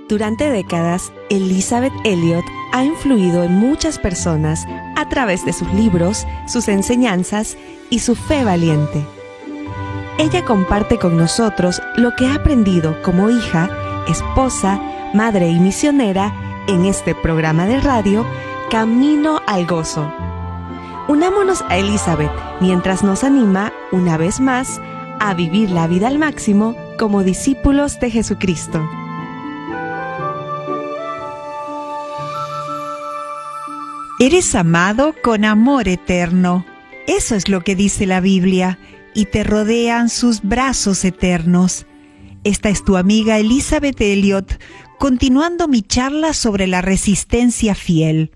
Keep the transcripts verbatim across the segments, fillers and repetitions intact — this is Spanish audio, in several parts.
Durante décadas, Elisabeth Elliot ha influido en muchas personas a través de sus libros, sus enseñanzas y su fe valiente. Ella comparte con nosotros lo que ha aprendido como hija, esposa, madre y misionera en este programa de radio Camino al Gozo. Unámonos a Elisabeth mientras nos anima, una vez más, a vivir la vida al máximo como discípulos de Jesucristo. Eres amado con amor eterno. Eso es lo que dice la Biblia, y te rodean sus brazos eternos. Esta es tu amiga Elisabeth Elliot, continuando mi charla sobre la resistencia fiel.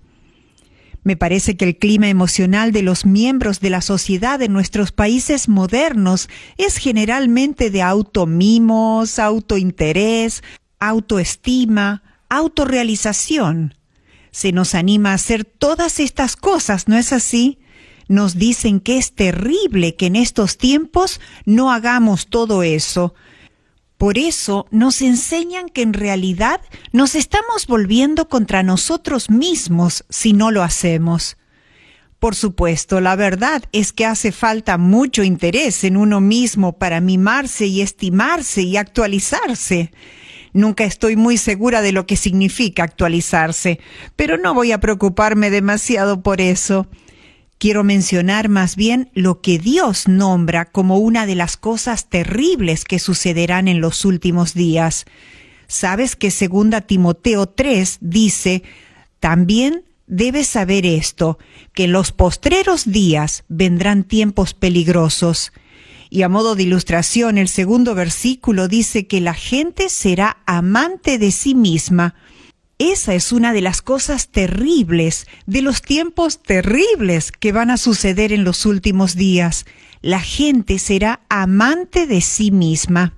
Me parece que el clima emocional de los miembros de la sociedad en nuestros países modernos es generalmente de automimos, autointerés, autoestima, autorrealización. Se nos anima a hacer todas estas cosas, ¿no es así? Nos dicen que es terrible que en estos tiempos no hagamos todo eso. Por eso nos enseñan que en realidad nos estamos volviendo contra nosotros mismos si no lo hacemos. Por supuesto, la verdad es que hace falta mucho interés en uno mismo para mimarse y estimarse y actualizarse. Nunca estoy muy segura de lo que significa actualizarse, pero no voy a preocuparme demasiado por eso. Quiero mencionar más bien lo que Dios nombra como una de las cosas terribles que sucederán en los últimos días. ¿Sabes que segunda Timoteo tres dice, también debes saber esto, que en los postreros días vendrán tiempos peligrosos? Y a modo de ilustración, el segundo versículo dice que la gente será amante de sí misma. Esa es una de las cosas terribles, de los tiempos terribles que van a suceder en los últimos días. La gente será amante de sí misma.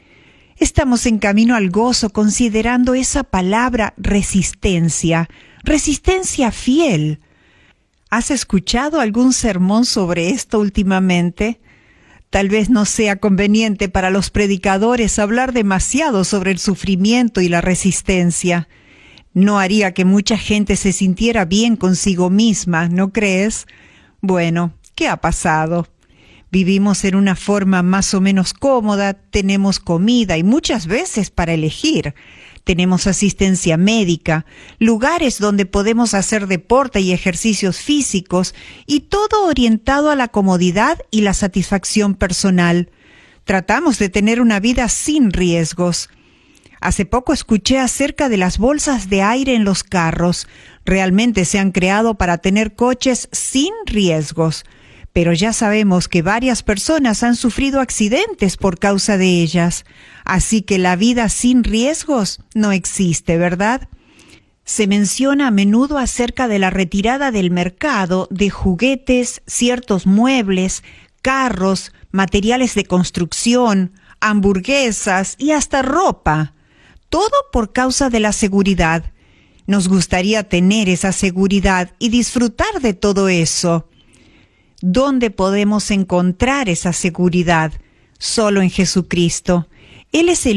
Estamos en camino al gozo considerando esa palabra resistencia, resistencia fiel. ¿Has escuchado algún sermón sobre esto últimamente? Tal vez no sea conveniente para los predicadores hablar demasiado sobre el sufrimiento y la resistencia. No haría que mucha gente se sintiera bien consigo misma, ¿no crees? Bueno, ¿qué ha pasado? Vivimos en una forma más o menos cómoda, tenemos comida y muchas veces para elegir. Tenemos asistencia médica, lugares donde podemos hacer deporte y ejercicios físicos, y todo orientado a la comodidad y la satisfacción personal. Tratamos de tener una vida sin riesgos. Hace poco escuché acerca de las bolsas de aire en los carros. Realmente se han creado para tener coches sin riesgos. Pero ya sabemos que varias personas han sufrido accidentes por causa de ellas. Así que la vida sin riesgos no existe, ¿verdad? Se menciona a menudo acerca de la retirada del mercado de juguetes, ciertos muebles, carros, materiales de construcción, hamburguesas y hasta ropa. Todo por causa de la seguridad. Nos gustaría tener esa seguridad y disfrutar de todo eso. ¿Dónde podemos encontrar esa seguridad? Solo en Jesucristo. Él es el